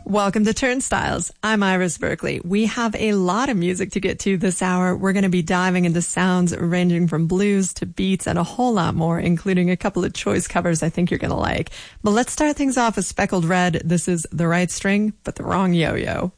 Welcome to Turnstiles. I'm Iris Berkeley. We have a lot of music to get to this hour. We're going to be diving into sounds ranging from blues to beats and a whole lot more, including a couple of choice covers I think you're going to like. But let's start things off with Speckled Red. This is The Right String, but the Wrong Yo-Yo.